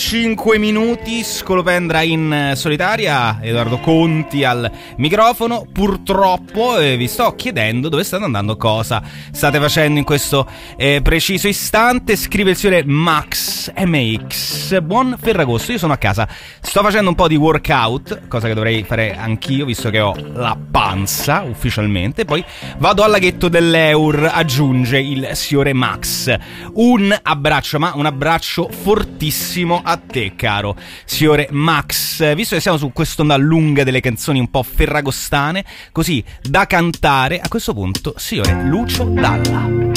5 minuti, Scolopendra in solitaria, Edoardo Conti al microfono. Purtroppo vi sto chiedendo dove state andando, cosa state facendo in questo preciso istante. Scrive il signore Max MX: buon Ferragosto, io sono a casa, sto facendo un po' di workout, cosa che dovrei fare anch'io visto che ho la panza ufficialmente, poi vado al laghetto dell'Eur, aggiunge il signore Max. Un abbraccio, ma un abbraccio fortissimo a te, caro signore Max. Visto che siamo su quest'onda lunga delle canzoni un po' ferragostane, così da cantare, a questo punto signore Lucio Dalla.